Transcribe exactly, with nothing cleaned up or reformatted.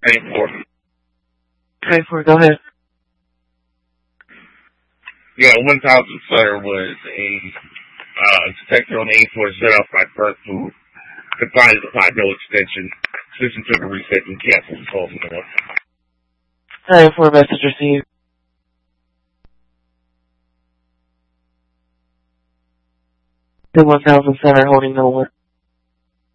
Pay for. Pay for, go ahead. Yeah, one thousand Center was a uh, detector on the eighth floor set off by Perk who complied with the five no extension. System took a reset and canceled the call from the one. Pay for a message received. The one thousand Center holding no one.